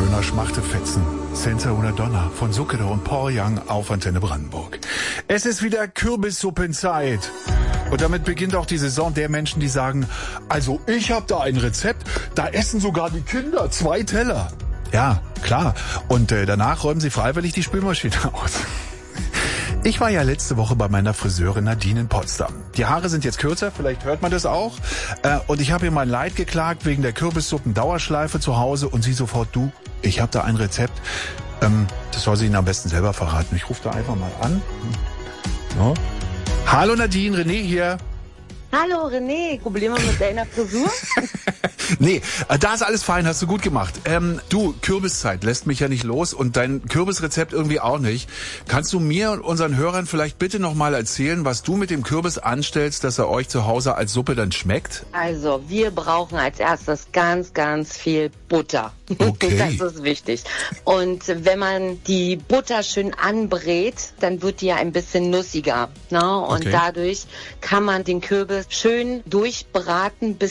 schöner Schmachtefetzen. Senza una Donna von Zucchero und Paul Young auf Antenne Brandenburg. Es ist wieder Kürbissuppenzeit. Und damit beginnt auch die Saison der Menschen, die sagen, also ich habe da ein Rezept, da essen sogar die Kinder 2 Teller. Ja, klar. Und danach räumen sie freiwillig die Spülmaschine aus. Ich war ja letzte Woche bei meiner Friseurin Nadine in Potsdam. Die Haare sind jetzt kürzer, vielleicht hört man das auch. Und ich habe ihr mein Leid geklagt wegen der Kürbissuppen-Dauerschleife zu Hause. Und sie sofort, du, ich habe da ein Rezept. Das soll sie Ihnen am besten selber verraten. Ich rufe da einfach mal an. So. Hallo Nadine, René hier. Hallo René, Probleme mit deiner Frisur? Nee, da ist alles fein, hast du gut gemacht. Du, Kürbiszeit lässt mich ja nicht los und dein Kürbisrezept irgendwie auch nicht. Kannst du mir und unseren Hörern vielleicht bitte nochmal erzählen, was du mit dem Kürbis anstellst, dass er euch zu Hause als Suppe dann schmeckt? Also, wir brauchen als erstes ganz, ganz viel Butter. Okay. Das ist wichtig. Und wenn man die Butter schön anbrät, dann wird die ja ein bisschen nussiger. Ne? Und Okay. dadurch kann man den Kürbis schön durchbraten, bis